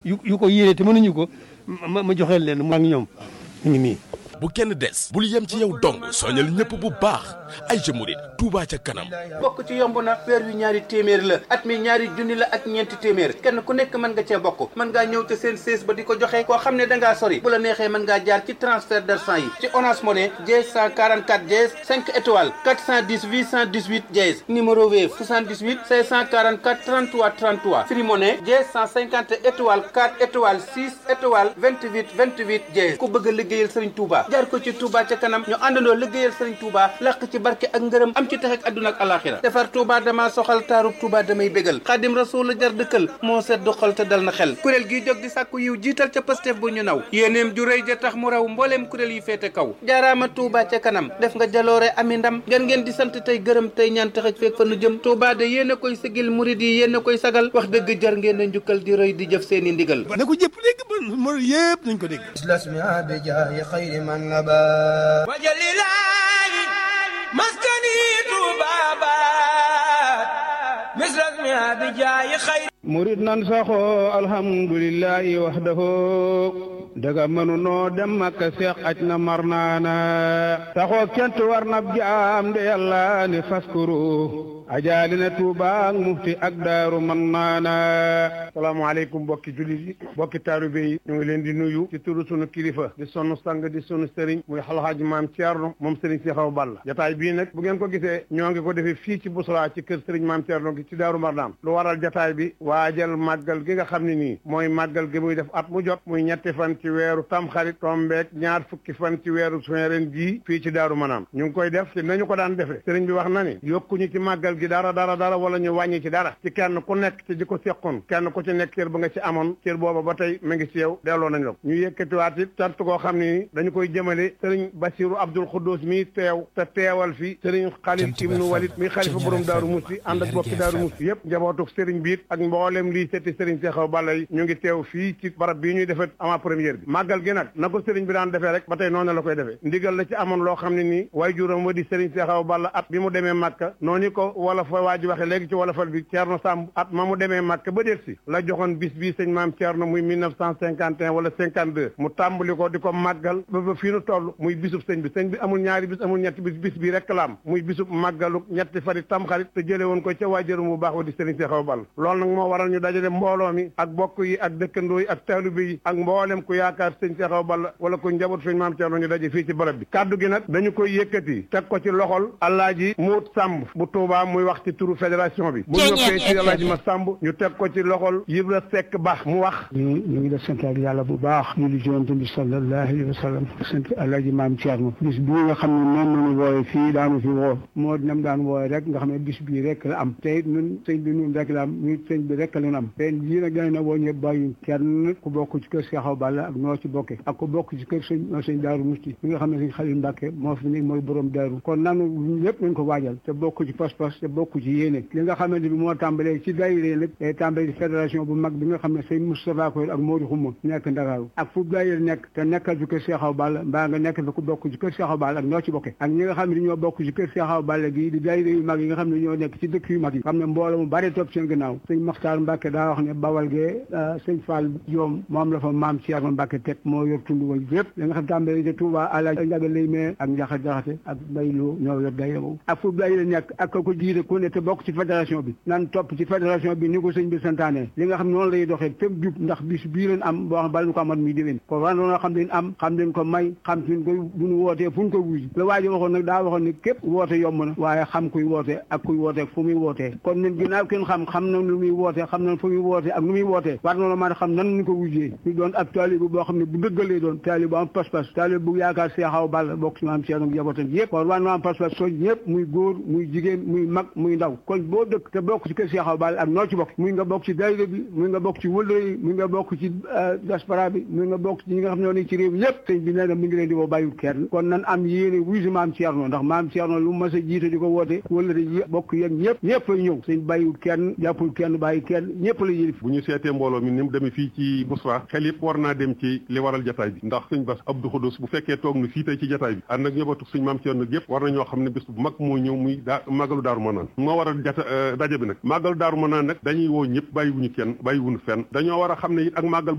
yu ko yéene te mënuñu ko ma joxeel leen mu ak ñoom ñu ngi nii. bu kenn des bul yem ci yow dong soñal ñëpp bu baax ay jëmurit Touba ca kanam. bokk ci yomb na weer wi ñaari téeméer la at mi ñaari junni la ak ñeenti téeméer kenn ku nekk mën nga cee bokk mën ngaa ñëw te seen sées ba di ko joxe koo xam ne dangaa sori bu la neexee mën ngaa jaar ci transfert d'argent yi ci Orange Money dièse 144 dièse 5 étoiles 410 818 dièse numéro Wave 78 544 33 33 Free Money dièse 150 étoiles 4 étoiles 6 étoiles 28 28 dièse ku bëgg a liggéeyal Serigne Touba jaar ko ci Touba ca kanam ñu àndandoo liggéeyal Serigne Touba làq ci barke ak ngërëm am ci tax ak àdduna ak alaxira defar Touba dama soxal taarub Touba damay bégal Xaadim Rasul la jar dëkkal moo sedd xol te dal na xel kuréel gi jóg di sàkku yiw jiital ca Pastef bu ñu naw yéeneem ju rëy ja tax mu raw mbooleem kuréel yi féete kaw jaaraama Touba ca kanam def nga jaloore ami ndam ngeen di sant tey gërëm tey ñaan taxaj feek fa nu jëm Touba de yéen a koy sigil murid yi yéen a koy sagal wax dëgg jar ngeen a njukkal di rëy di jëf seeni ndigal na ko jëpp dégg ba murid yëpp nañ ko dégg. wajalilaayi maskani tuubaabaat misras mi abijaayi xayri murid nan saxoo alhamdulillahi wahdahu daga mënu noo dem Makka seex aj na mar naana saxoo kent war na jaam de yàlla ne faskuru ajaali na Tuuba ak mufti ak daaru man naana. salaamaaleykum mbokki jullit yi mbokki taalibe yi ñu ngi leen di nuyu ci turu sunu kilifa di sunu sang di sunu sëriñ muy Alxaaji Maam Thierno moom sëriñ Cheikh Awa Balla jataay bii nag bu ngeen ko gisee ñoo ngi ko defee fii ci Bousra ci kër sëriñ Maam Thierno gi ci daaru Marnaan lu waral jataay bi waajal màggal gi nga xam ne nii mooy màggal gi muy def at mu jot muy ñetti fan ci weeru tamxarit tombeek ñaar fukki fan ci weeru juin ren jii fii ci daaru Manaan ñu ngi koy def ci nañu ko daan defee sëriñ bi wax na ni yokkuñu ci màggal gi dara wala ñu wàññi ci dara ci kenn ku nekk ci di ko seqoon kenn ku ci nekk cër ba nga ci amoon cër booba ba tey mu ngi ci yow delloo nañ la ñu yëkkatiwaat it cant koo xam ne ni dañu koy jëmale sëriñ Basiru Abdul Xuddus mi teew te teewal fi sëriñ Xalil ibnu Walid mi xalifa borom daaru Musti ànd ak bokki daaru Musti yëpp njabootuk sëriñ biit ak mboolem lii setti sëriñ Cheikh Awa Balla yi ñu ngi teew fii ci barab bii ñuy defee avant première bi màggal gi nag na ko sëriñ bi daan defee rek ba tey noonu la koy defee ndigal la ci amoon loo xam ne nii way juróom wa di sëriñ Cheikh Awa Balla at bi mu demee Màkka noonu ko wala fa waa ji waxe léegi ci wolofal bi Thierno Samb at ma mu demee Màkka ba del si la joxoon bis bii sëñ Maam Thierno muy 1951 wala 52 mu tàmbali ko di ko màggal ba fii nu toll muy bisub sëñ bi amul ñaari bis amul ñetti bis bi rek la am muy bisub màggalu ñetti fari tamxarit te jële woon ko ca waajuram bu baax wa di sëriñ Cheikh Awa Balla loolu nag moo waral ñu dajale mbooloo mi ak bokk yi ak dëkkandoo yi ak taalibe yi ak mboolem ku yaakaar sëñ Cheikh Awa Balla wala ku njaboot sëñ Maam Thierno ñu daje fii ci barab bi kaddu gi nag dañu koy yëkkati teg ko ci loxol Alaaji Muut Samb bu Touba muy wax ci turu fédération bi bu ñu noppee ci Alaaji Ma Samb ñu teg ko ci loxol Yibra Seck Ba mu wax ñu ngi def sant yàlla bu baax ñu li jonte bi sallallahu alayhi wa sallam sant Alaaji Maam Thierno bis bii nga xam ne moom nañu wooye fii daanu fi woo moo nam daan wooye rek nga xam ne bis bii rek la am te ñun sëñ bi ñun rek la am ñun sëñ bi rek la am te yii nag dañ na woo ñëpp bàyyi kenn ku bokk ci kër Cheikh Awa Balla ak noo ci bokke ak ku bokk ci kër sëñ Daaru Musti mi nga xam ne sëñ Xalil Mbàkke moo fi nekk mooy borom daaru kon nanu ñëpp nañ ko waajal te bokk ci pas-pas te bokk ci yéene li nga xamante bi moo tàmbalee ci daayira nag day tàmbalee ci fédération bu mag bi nga xam ne sëñ Moustapha Koy ak Modou Xuma nekk Ndakaaru ak fu daayira nekk te nekkal fi kër Cheikh Awa Balla mbaa nga nekk fi ku bokk ci kër Cheikh Awa Balla ak ñoo ci bokke ak ñi nga xam ne ñoo bokk ci kër Cheikh Awa Balla gi di daayira yu mag yi nga xam ne ñoo nekk ci dëkk yu mag yi xam ne mbooloo mu bari topp seen gannaaw sëñ Maxtaar Mbàkke daa wax ne Bawal gee sëñ Fall Joom moom la fa Maam Thierno Mbàkke teg moo yor tund woon yëpp li nga xam tàmbalee ci Touba Alaaji Njaga lay mee ak Njaxa Jaxate ak Mbay Lo ñoo yor daayira boobu ak fu daayira nekk ak ko jiite ku ne te bokk ci fédération bi nan topp ci fédération bi ni ko sëñ bi santaane li nga xam noonu lay doxee fépp jub ndax bis bii leen am boo xam bala ñu ko amat muy déwén ko war noonu xam leen am xam leen ko may xam suñ ko bu ñu wootee fu ñu ko wuji la waa ji waxoon nag daa waxoon ne képp woote yomb na waaye xam kuy woote ak kuy woote fu muy wootee kon ñun ginnaaw kenn xam na lu muy woote xam na fu muy woote ak nu muy wootee war noonu maa xam nan ñu ko wujjee ñu doon ab taalibe boo xam ne bu dëggalee doon taalibe bu am pas-pas taalibe bu yaakaar Cheikh Awa Balla bokk ci Maam Thierno njabootam yëpp kon war na am pas-pas soñ ñëpp muy góor muy jigéen muy mag muy ndaw kon boo dëkk te bokk ci kër Cheikh Awa Balla ak noo ci bokk muy nga bokk ci daayira bi muy nga bokk ci wëllëre yi muy nga bokk ci diaspora bi muy nga bokk ci ñi nga xam ñoo ne ci réew ñëpp sëñ bi nee na mi ngi leen di woo bàyyiwul kenn kon nan am yéene wuy si Maam Thierno ndax Maam Thierno lu mas a jiite di ko woote wëllëre yi bokk yéen ñëpp fay ñëw sëñ bàyyiwul kenn jàppul kenn bàyyi kenn ñëpp la yëlif bu ñu seetee mbooloo mi ni mu demee fii ci Bousra xel yëpp war naa dem ci li waral jataay bi ndax sëñ Bass Abdou Khoudous bu fekkee toog na fii tey ci jataay bi ànd ak ñëbatu sëñ Maam Thierno yëpp war na ñoo xam ne bés bu mag moo ñëw muy màggalu Daaru Manaan moo waral daje bi nag màggalu Daaru Manaan nag dañuy woo ñëpp bàyyiwuñu kenn bàyyiwuñu fenn dañoo war a xam ne it ak màggal